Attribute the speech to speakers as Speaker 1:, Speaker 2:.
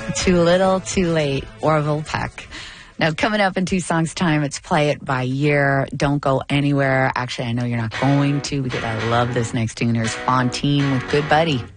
Speaker 1: Too Little, Too Late, Orville Peck. Now, coming up in 2 songs' time, it's Play It by Year. Don't go anywhere. Actually, I know you're not going to because I love this next tune. Here's Fontaine with Good Buddy.